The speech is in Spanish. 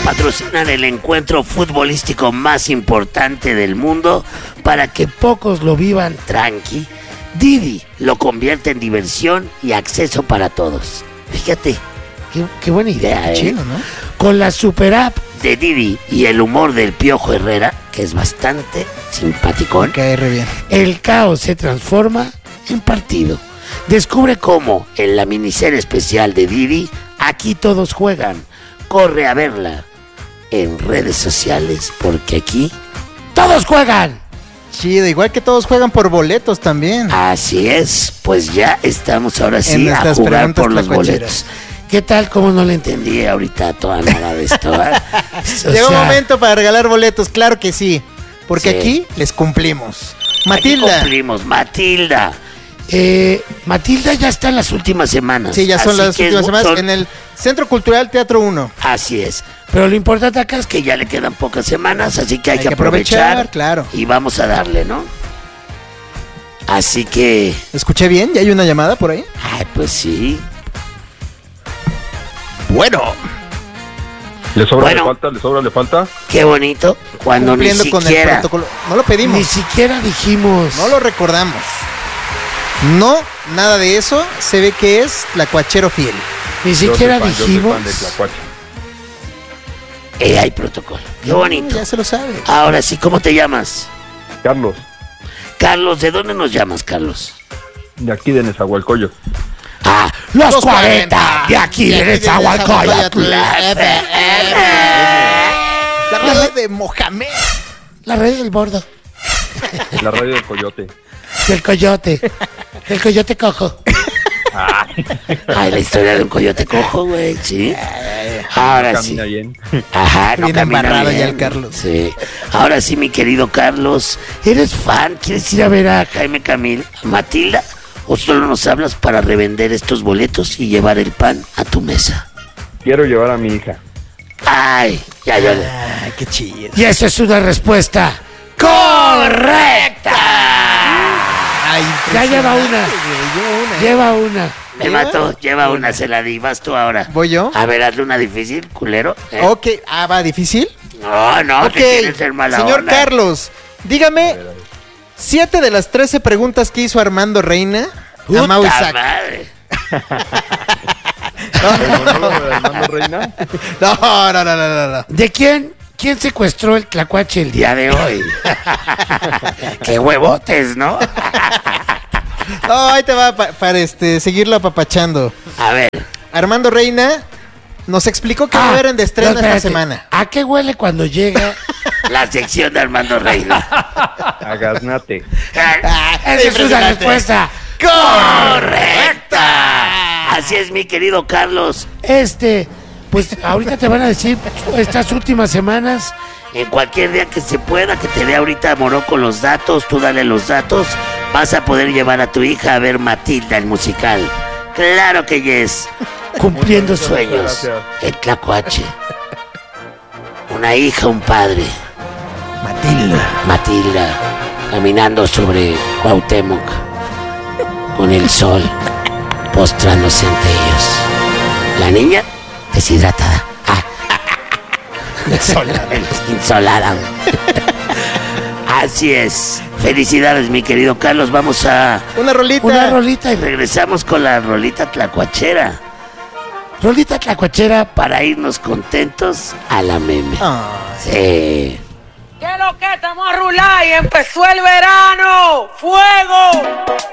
patrocinan el encuentro futbolístico más importante del mundo para que pocos lo vivan tranqui. Didi lo convierte en diversión y acceso para todos. Fíjate, qué buena idea, Qué chido, ¿no? Con la super app de Didi y el humor del Piojo Herrera, que es bastante simpaticón, Cae re bien. el caos se transforma en partido. Descubre cómo en la miniserie especial de Didi, Aquí Todos Juegan. Corre a verla en redes sociales porque aquí todos juegan. Chido, igual que todos juegan por boletos también. Así es, pues ya estamos ahora En sí a nuestras jugar preguntas por los tlacuacheras. boletos. ¿Qué tal? ¿Cómo no le entendí ahorita toda nada de esto? Llegó un momento para regalar boletos, claro que sí. Porque Sí. aquí les cumplimos. Aquí Matilda. cumplimos, Matilda. Matilda ya está en las últimas semanas. Sí, ya son así las que últimas semanas en el Centro Cultural Teatro 1. Así es. Pero lo importante acá es que ya le quedan pocas semanas, así que hay que aprovechar. Claro. Y vamos a darle, ¿no? Así que... ¿Escuché bien? ¿Ya hay una llamada por ahí? Ay, pues sí. Bueno. ¿Le sobra, Bueno. le falta? ¿Le sobra, le falta? Qué bonito. Cuando ni Cumpliendo con el siquiera... protocolo. No lo pedimos. Ni siquiera dijimos... No lo recordamos. No, nada de eso. Se ve que es tlacuachero fiel. Ni siquiera Yo soy fan dijimos... de Tlacuache. Hay protocolo. Qué bonito. Ya se lo sabe. Ahora sí, ¿cómo te llamas? Carlos, Carlos, ¿de dónde nos llamas, Carlos? de aquí de Nezahualcóyotl. Ah, los Los 40 40, de aquí de Nezahualcóyotl. La radio de Mohamed. La red del bordo, La radio del Coyote. del coyote, del coyote cojo. Ay, la historia de un coyote cojo, güey, sí. Ahora sí. Camina bien. Ajá, no Bien camina embarrado bien. ya el Carlos. Sí. Ahora sí, mi querido Carlos, ¿eres fan? ¿Quieres ir a ver a Jaime Camil, a Matilda? ¿O solo nos hablas para revender estos boletos y llevar el pan a tu mesa? Quiero llevar a mi hija. Ay, ya. Ay, qué chido. Y esa es una respuesta correcta. Ay, Ya lleva una. una. Lleva una. Me ¿Lleva? mató, lleva una, se la di. Vas tú ahora. ¿Voy yo? A ver, hazle una difícil, culero. ¿eh? Ok, ¿va difícil? No, Ok, que quieres ser mala señor onda. Carlos, dígame 7 de las 13 preguntas que hizo Armando Reina a Puta Mau Isaac. madre. ¿El monólogo de Armando Reina? No. ¿De quién secuestró el tlacuache el día de hoy? Qué huevotes, ¿no? No, ahí te va para seguirlo apapachando. A ver. Armando Reina nos explicó que va a haber en de estreno no, esta espérate. semana. ¿A qué huele cuando llega la sección de Armando Reina? A Gaznate. Esa es una impresionante. respuesta correcta. Así es, mi querido Carlos. Pues ahorita te van a decir estas últimas semanas, en cualquier día que se pueda, que te dé ahorita Morocco los datos, tú dale los datos, vas a poder llevar a tu hija a ver Matilda, el musical. Claro que yes. Cumpliendo Muchas sueños. gracias. El tlacuache. Una hija, un padre. Matilda, caminando sobre Cuauhtémoc, con el sol postrándose ante ellos. La niña deshidratada. Insolada. Así es. Felicidades, mi querido Carlos. Vamos a Una rolita. una rolita y regresamos con la rolita tlacuachera. Rolita tlacuachera para irnos contentos a la meme. Ah, Sí. ¿Qué es lo que estamos a rular y empezó el verano? ¡Fuego!